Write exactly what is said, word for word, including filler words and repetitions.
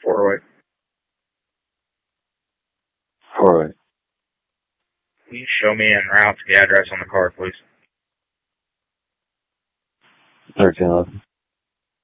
four oh eight. four oh eight. Can you show me en route the address on the car, please? thirteen eleven.